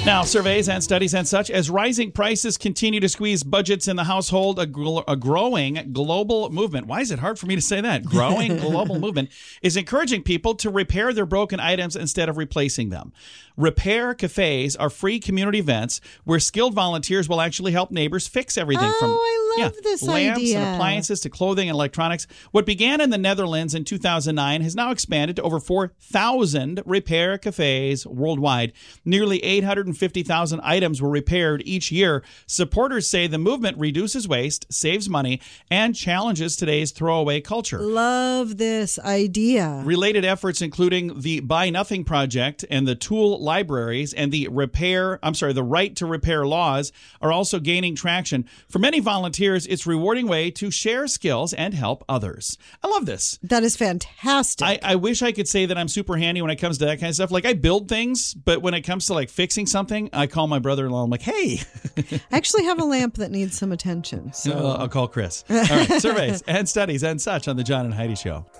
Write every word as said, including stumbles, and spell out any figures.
Now, surveys and studies and such, as rising prices continue to squeeze budgets in the household, a, gl- a growing global movement, why is it hard for me to say that? Growing global movement is encouraging people to repair their broken items instead of replacing them. Repair cafes are free community events where skilled volunteers will actually help neighbors fix everything oh, from I love yeah, this lamps idea. and appliances to clothing and electronics. What began in the Netherlands in two thousand nine has now expanded to over four thousand repair cafes worldwide. Nearly eight hundred fifty thousand items were repaired each year. Supporters say the movement reduces waste, saves money, and challenges today's throwaway culture. Love this idea. Related efforts including the Buy Nothing Project and the Tool Libraries and the repair, I'm sorry, the Right to Repair laws are also gaining traction. For many volunteers, it's a rewarding way to share skills and help others. I love this. That is fantastic. I, I wish I could say that I'm super handy when it comes to that kind of stuff. Like, I build things, but when it comes to like fixing something, I call my brother-in-law. I'm like, hey. I actually have a lamp that needs some attention. So Uh, I'll call Chris. All right, surveys and studies and such on the John and Heidi Show.